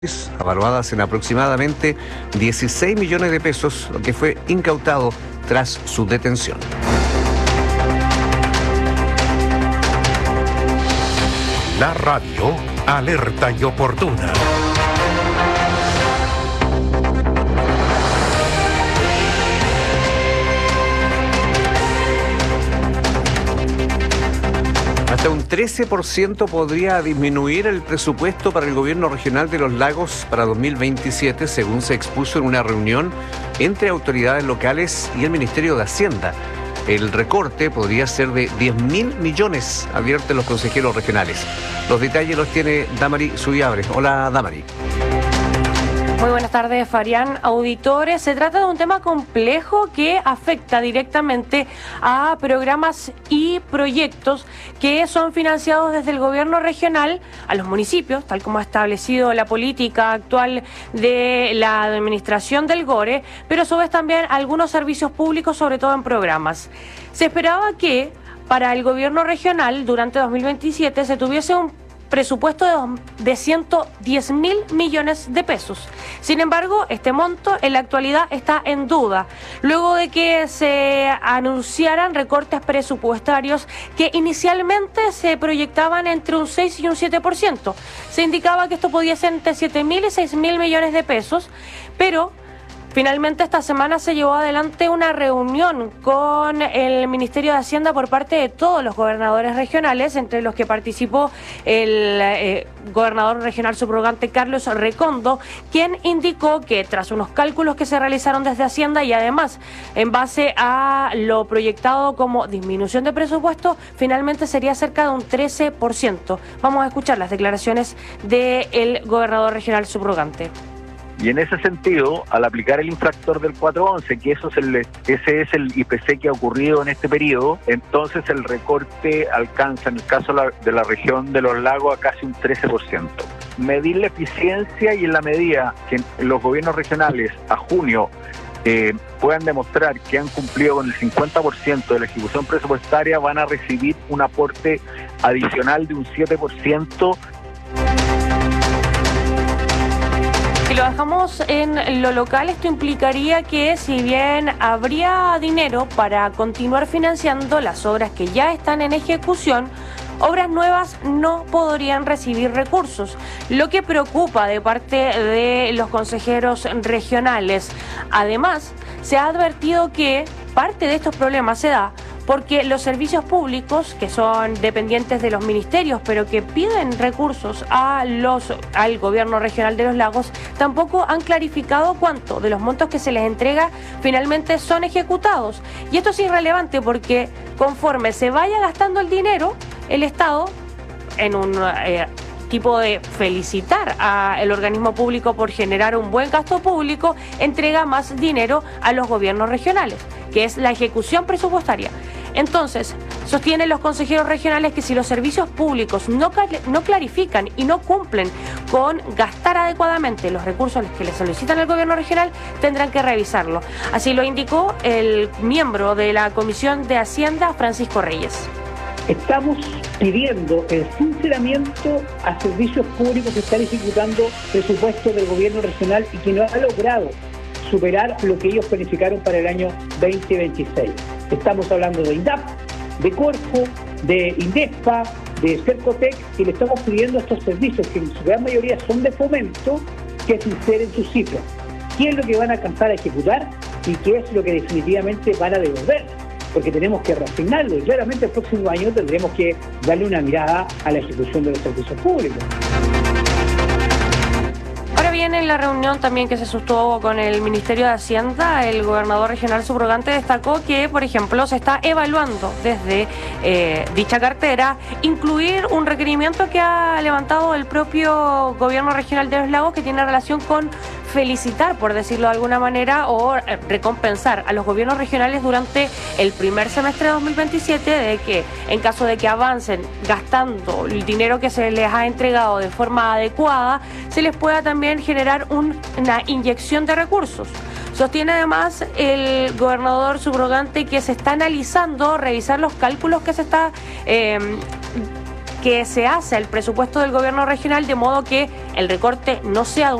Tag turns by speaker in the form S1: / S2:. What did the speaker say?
S1: Avaluadas en aproximadamente 16 millones de pesos, lo que fue incautado tras su detención.
S2: La radio alerta y oportuna.
S1: Hasta un 13% podría disminuir el presupuesto para el gobierno regional de Los Lagos para 2027, según se expuso en una reunión entre autoridades locales y el Ministerio de Hacienda. El recorte podría ser de 10.000 millones, advierten los consejeros regionales. Los detalles los tiene Damari Subiabre. Hola, Damari.
S3: Muy buenas tardes, Farián. Auditores, se trata de un tema complejo que afecta directamente a programas y proyectos que son financiados desde el gobierno regional a los municipios, tal como ha establecido la política actual de la administración del GORE, pero a su vez también a algunos servicios públicos, sobre todo en programas. Se esperaba que para el gobierno regional durante 2027 se tuviese un presupuesto de 110.000 millones de pesos. Sin embargo, este monto en la actualidad está en duda, luego de que se anunciaran recortes presupuestarios que inicialmente se proyectaban entre un 6 y un 7%. Se indicaba que esto podía ser entre 7.000 y 6.000 millones de pesos, pero finalmente esta semana se llevó adelante una reunión con el Ministerio de Hacienda por parte de todos los gobernadores regionales, entre los que participó el gobernador regional subrogante Carlos Recondo, quien indicó que tras unos cálculos que se realizaron desde Hacienda y además en base a lo proyectado como disminución de presupuesto, finalmente sería cerca de un 13%. Vamos a escuchar las declaraciones del gobernador regional subrogante.
S4: Y en ese sentido, al aplicar el infractor del 411, que ese es el IPC que ha ocurrido en este periodo, entonces el recorte alcanza, en el caso de la región de Los Lagos, a casi un 13%. Medir la eficiencia, y en la medida que los gobiernos regionales a junio puedan demostrar que han cumplido con el 50% de la ejecución presupuestaria, van a recibir un aporte adicional de un 7%.
S3: Si lo dejamos en lo local, esto implicaría que si bien habría dinero para continuar financiando las obras que ya están en ejecución, obras nuevas no podrían recibir recursos, lo que preocupa de parte de los consejeros regionales. Además, se ha advertido que parte de estos problemas se da porque los servicios públicos, que son dependientes de los ministerios, pero que piden recursos al gobierno regional de Los Lagos, tampoco han clarificado cuánto de los montos que se les entrega finalmente son ejecutados. Y esto es irrelevante porque conforme se vaya gastando el dinero, el Estado, en un tipo de felicitar al organismo público por generar un buen gasto público, entrega más dinero a los gobiernos regionales, que es la ejecución presupuestaria. Entonces, sostienen los consejeros regionales que si los servicios públicos no clarifican y no cumplen con gastar adecuadamente los recursos que les solicitan al gobierno regional, tendrán que revisarlo. Así lo indicó el miembro de la Comisión de Hacienda, Francisco Reyes.
S5: Estamos pidiendo el sinceramiento a servicios públicos que están ejecutando presupuestos del gobierno regional y que no ha logrado superar lo que ellos planificaron para el año 2026. Estamos hablando de INDAP, de Corfo, de INDESPA, de Cercotec, y le estamos pidiendo a estos servicios, que en su gran mayoría son de fomento, que sinceren sus cifras. ¿Qué es lo que van a alcanzar a ejecutar y qué es lo que definitivamente van a devolver? Porque tenemos que reasignarlo y claramente el próximo año tendremos que darle una mirada a la ejecución de los servicios públicos.
S3: Ahora bien, en la reunión también que se sostuvo con el Ministerio de Hacienda, el gobernador regional subrogante destacó que, por ejemplo, se está evaluando desde dicha cartera incluir un requerimiento que ha levantado el propio gobierno regional de Los Lagos, que tiene relación con felicitar, por decirlo de alguna manera, o recompensar a los gobiernos regionales durante el primer semestre de 2027, de que en caso de que avancen gastando el dinero que se les ha entregado de forma adecuada, se les pueda también generar una inyección de recursos. Sostiene además el gobernador subrogante que se está analizando revisar los cálculos que se está que se hace al presupuesto del gobierno regional, de modo que el recorte no sea